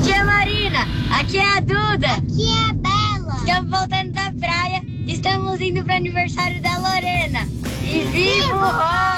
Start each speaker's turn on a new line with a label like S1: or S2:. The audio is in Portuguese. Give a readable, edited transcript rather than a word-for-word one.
S1: Aqui é a Marina. Aqui é a Duda.
S2: Aqui é a Bela.
S1: Estamos voltando da praia. Estamos indo para o aniversário da Lorena. E viva o rock!